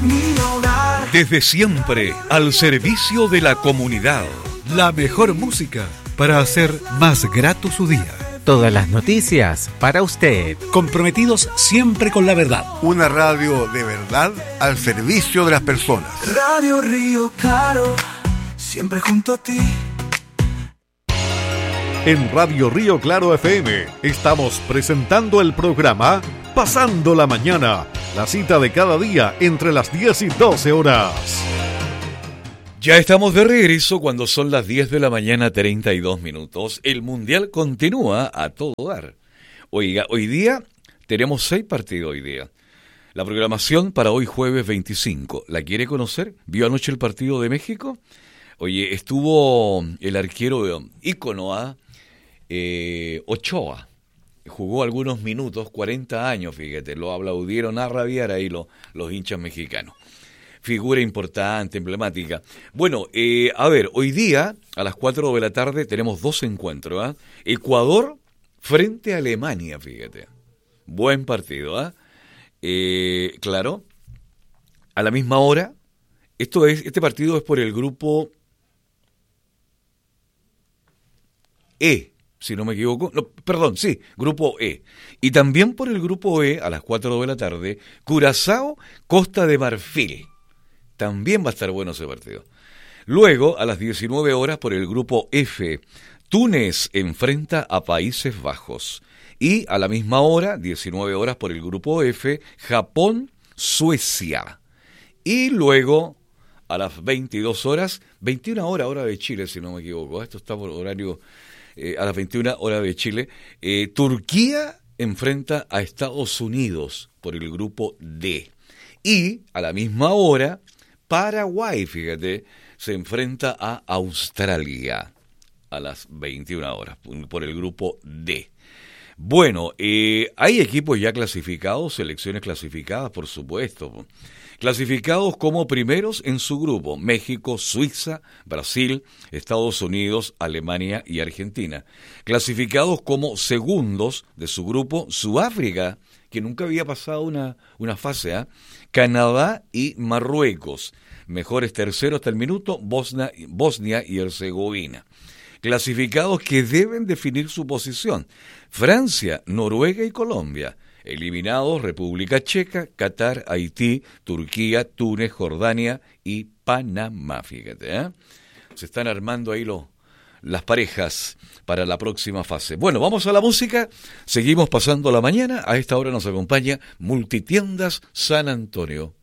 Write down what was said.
mi hogar. Desde siempre, al servicio de la comunidad. La mejor música para hacer más grato su día. Todas las noticias para usted. Comprometidos siempre con la verdad. Una radio de verdad al servicio de las personas. Radio Río Claro, siempre junto a ti. En Radio Río Claro FM estamos presentando el programa Pasando la Mañana, la cita de cada día entre las 10 y 12 horas. Ya estamos de regreso cuando son las 10 de la mañana, 32 minutos. El Mundial continúa a todo dar. Oiga, hoy día tenemos 6 partidos hoy día. La programación para hoy jueves 25. ¿La quiere conocer? ¿Vio anoche el partido de México? Oye, estuvo el arquero ícono Ochoa. Jugó algunos minutos, 40 años, fíjate. Lo aplaudieron a rabiar ahí los hinchas mexicanos. Figura importante, emblemática. Bueno, a ver, hoy día, a las 4 de la tarde, tenemos 2 encuentros. Ecuador frente a Alemania, fíjate. Buen partido, claro. A la misma hora, este partido es por el grupo E, si no me equivoco. No, perdón, sí, grupo E. Y también por el grupo E, a las 4 de la tarde, Curazao, Costa de Marfil. También va a estar bueno ese partido. Luego, a las 19 horas, por el grupo F, Túnez enfrenta a Países Bajos. Y a la misma hora, 19 horas, por el grupo F, Japón, Suecia. Y luego, a las 22 horas, 21 horas, hora de Chile, si no me equivoco. Esto está por horario, a las 21 horas de Chile. Turquía enfrenta a Estados Unidos por el grupo D. Y a la misma hora, Paraguay, fíjate, se enfrenta a Australia a las 21 horas por el grupo D. Bueno, hay equipos ya clasificados, selecciones clasificadas, por supuesto. Clasificados como primeros en su grupo: México, Suiza, Brasil, Estados Unidos, Alemania y Argentina. Clasificados como segundos de su grupo: Sudáfrica, que nunca había pasado una fase, Canadá y Marruecos. Mejores terceros hasta el minuto, Bosnia y Herzegovina. Clasificados que deben definir su posición: Francia, Noruega y Colombia. Eliminados: República Checa, Qatar, Haití, Turquía, Túnez, Jordania y Panamá, fíjate. Se están armando ahí las parejas para la próxima fase. Bueno, vamos a la música, seguimos pasando la mañana. A esta hora nos acompaña Multitiendas San Antonio.